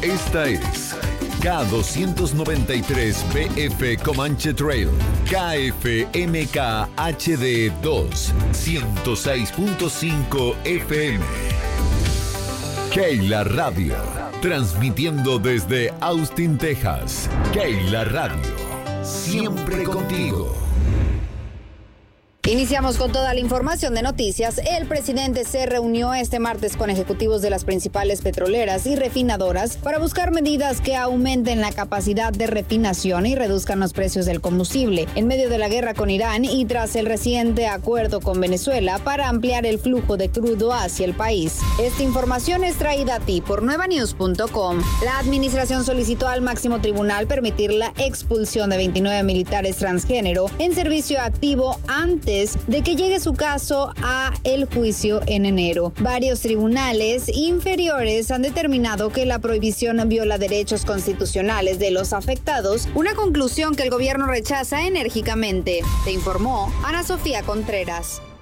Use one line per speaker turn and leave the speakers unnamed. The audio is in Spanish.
Esta es K293BF Comanche Trail, KFMK HD 2, 106.5 FM. Keila Radio, transmitiendo desde Austin, Texas. Keila Radio, siempre contigo.
Iniciamos con toda la información de noticias. El presidente se reunió este martes con ejecutivos de las principales petroleras y refinadoras para buscar medidas que aumenten la capacidad de refinación y reduzcan los precios del combustible en medio de la guerra con Irán y tras el reciente acuerdo con Venezuela para ampliar el flujo de crudo hacia el país. Esta información es traída a ti por nuevanews.com. La administración solicitó al máximo tribunal permitir la expulsión de 29 militares transgénero en servicio activo antes de que llegue su caso a el juicio en enero. Varios tribunales inferiores han determinado que la prohibición viola derechos constitucionales de los afectados, una conclusión que el gobierno rechaza enérgicamente. Te informó Ana Sofía Contreras.